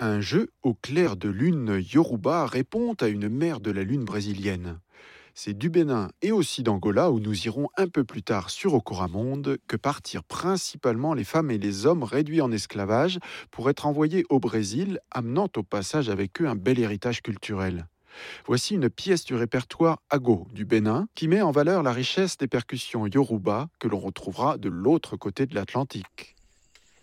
Un jeu au clair de lune Yoruba répond à une mère de la lune brésilienne. C'est du Bénin et aussi d'Angola où nous irons un peu plus tard sur Okoramonde que partirent principalement les femmes et les hommes réduits en esclavage pour être envoyés au Brésil, amenant au passage avec eux un bel héritage culturel. Voici une pièce du répertoire Ago du Bénin qui met en valeur la richesse des percussions Yoruba que l'on retrouvera de l'autre côté de l'Atlantique.